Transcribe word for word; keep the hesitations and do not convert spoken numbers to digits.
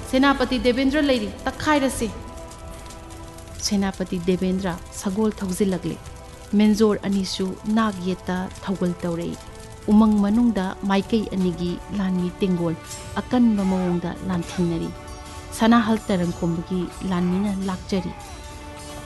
सेनापति देवेंद्र लेरी तखाइरसे सेनापति देवेंद्र सगोल थौजिलगले मेंजोर अनीसु नाग येता थौगल तौरे उमंग मनुंगदा माइकई अनिगी लानमी तेंगोल अकन ममोंगदा लानथिंगनरी सनाहल तरंग कोंबगी लानमीना लाक्चरी